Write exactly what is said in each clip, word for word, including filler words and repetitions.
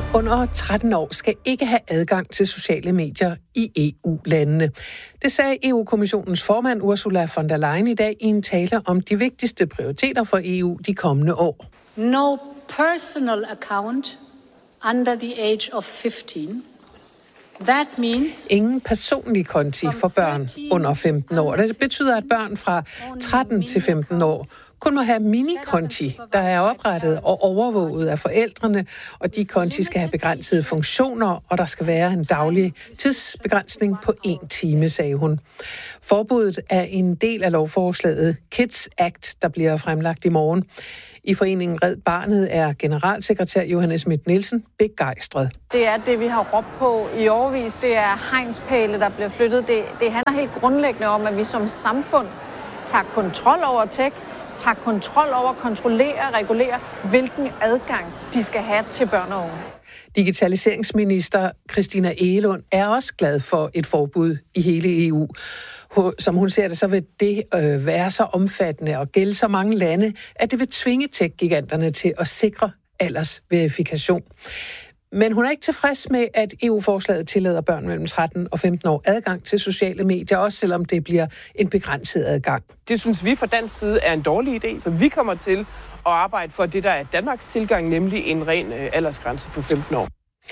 under tretten år skal ikke have adgang til sociale medier i E U-landene. Det sagde E U-kommissionens formand Ursula von der Leyen i dag i en tale om de vigtigste prioriteter for E U de kommende år. No personal account under the age of femten. That means Ingen personlige konti for børn under femten år. Det betyder, at børn fra tretten til femten år kun må have minikonti, der er oprettet og overvåget af forældrene, og de konti skal have begrænsede funktioner, og der skal være en daglig tidsbegrænsning på en time, sagde hun. Forbuddet er en del af lovforslaget Kids Act, der bliver fremlagt i morgen. I foreningen Red Barnet er generalsekretær Johanne Schmidt Nielsen begejstret. Det er det, vi har råbt på i årevis. Det er hegnspæle, der bliver flyttet. Det, det handler helt grundlæggende om, at vi som samfund tager kontrol over tech, tager kontrol over, kontrollerer og regulerer, hvilken adgang de skal have til børn og unge. Digitaliseringsminister Christina Egelund er også glad for et forbud i hele E U. Som hun ser det, så vil det øh, være så omfattende og gælde så mange lande, at det vil tvinge tech-giganterne til at sikre aldersverifikation. Men hun er ikke tilfreds med, at E U-forslaget tillader børn mellem tretten og femten år adgang til sociale medier, også selvom det bliver en begrænset adgang. Det synes vi fra dansk side er en dårlig idé, så vi kommer til at arbejde for det, der er Danmarks tilgang, nemlig en ren aldersgrænse på femten år.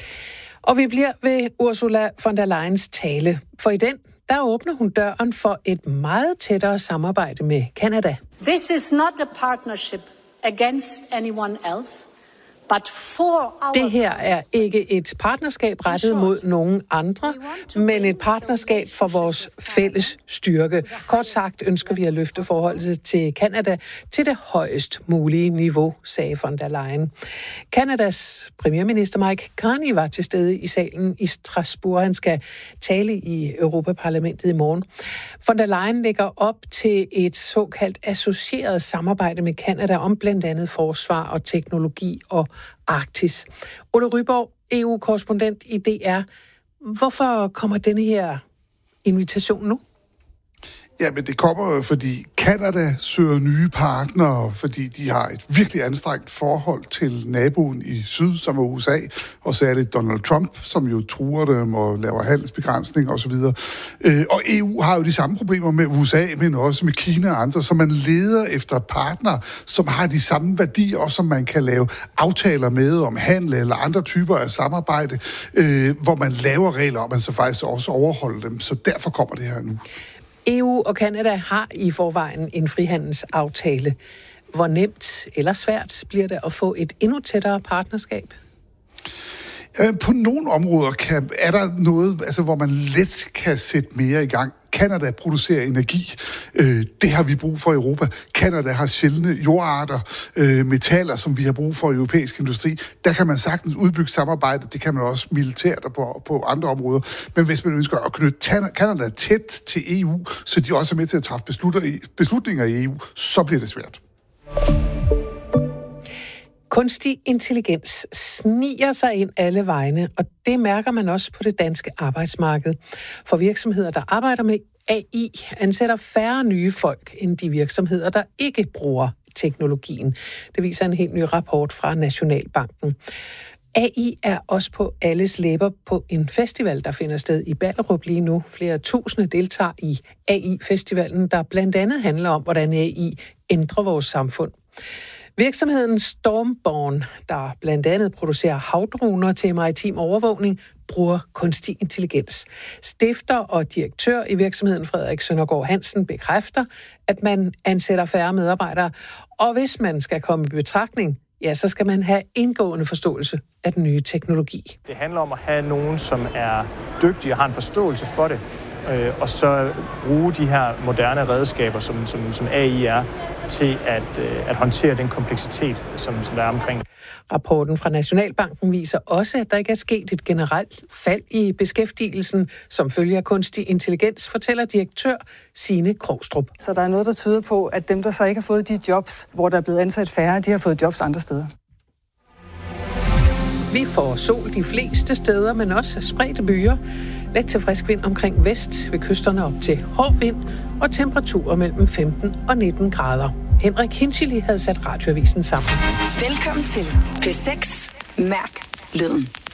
Og vi bliver ved Ursula von der Leyens tale, for i den der åbner hun døren for et meget tættere samarbejde med Canada. this is not a partnership against anyone else, but for our Det her er ikke et partnerskab rettet mod nogen andre, men et partnerskab for vores fælles styrke. Kort sagt ønsker vi at løfte forholdet til Canada til det højest mulige niveau, sagde von der Leyen. Kanadas premierminister Mike Carney var til stede i salen i Strasbourg. Han skal tale i Europaparlamentet i morgen. Von der Leyen lægger op til et såkaldt associeret samarbejde med Canada om blandt andet forsvar og teknologi og Arktis. Ole Ryborg, E U-korrespondent i D R. Hvorfor kommer denne her invitation nu? Ja, men det kommer fordi Canada søger nye partnere, fordi de har et virkelig anstrengt forhold til naboen i syd, som er U S A, og så er det Donald Trump, som jo truer dem og laver handelsbegrænsning osv. Og E U har jo de samme problemer med U S A, men også med Kina og andre, så man leder efter partnere, som har de samme værdier, og som man kan lave aftaler med om handel eller andre typer af samarbejde, hvor man laver regler, og man så faktisk også overholder dem. Så derfor kommer det her nu. E U og Canada har i forvejen en frihandelsaftale. Hvor nemt eller svært bliver det at få et endnu tættere partnerskab? På nogle områder kan, er der noget, altså, hvor man let kan sætte mere i gang. Canada producerer energi. Øh, det har vi brug for i Europa. Canada har sjældne jordarter, øh, metaller, som vi har brug for i europæisk industri. Der kan man sagtens udbygge samarbejdet. Det kan man også militært og på, på andre områder. Men hvis man ønsker at knytte Canada tæt til E U, så de også er med til at træffe beslutninger i E U, så bliver det svært. Kunstig intelligens sniger sig ind alle vegne, og det mærker man også på det danske arbejdsmarked. For virksomheder, der arbejder med A I, ansætter færre nye folk end de virksomheder, der ikke bruger teknologien. Det viser en helt ny rapport fra Nationalbanken. A I er også på alles læber på en festival, der finder sted i Ballerup lige nu. Flere tusinde deltager i A I-festivalen, der blandt andet handler om, hvordan A I ændrer vores samfund. Virksomheden Stormborn, der blandt andet producerer havdroner til maritim overvågning, bruger kunstig intelligens. Stifter og direktør i virksomheden Frederik Søndergaard Hansen bekræfter, at man ansætter færre medarbejdere, og hvis man skal komme i betragtning, ja, så skal man have indgående forståelse af den nye teknologi. Det handler om at have nogen, som er dygtige og har en forståelse for det, og så bruge de her moderne redskaber, som, som, som A I er, til at, at håndtere den kompleksitet, som, som der er omkring. Rapporten fra Nationalbanken viser også, at der ikke er sket et generelt fald i beskæftigelsen, som følger kunstig intelligens, fortæller direktør Signe Krogstrup. Så der er noget, der tyder på, at dem, der så ikke har fået de jobs, hvor der er blevet ansat færre, de har fået jobs andre steder. Vi får sol de fleste steder, men også spredte byer. Let til frisk vind omkring vest, ved kysterne op til hård vind og temperaturer mellem femten og nitten grader. Henrik Hinchili havde sat radioavisen sammen. Velkommen til P seks. Mærk lyden.